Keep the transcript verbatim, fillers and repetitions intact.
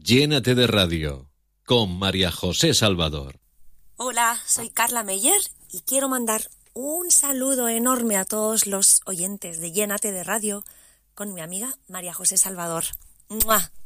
Llénate de Radio, con María José Salvador. Hola, soy Carla Meyer y quiero mandar un saludo enorme a todos los oyentes de Llénate de Radio con mi amiga María José Salvador. ¡Mua!